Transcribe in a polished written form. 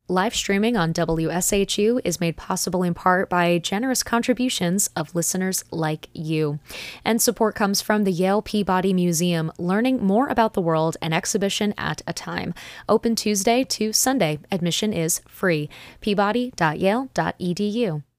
Live streaming on WSHU is made possible in part by generous contributions of listeners like you. And support comes from the Yale Peabody Museum, learning more about the world, an exhibition at a time. Open Tuesday to Sunday. Admission is free. peabody.yale.edu.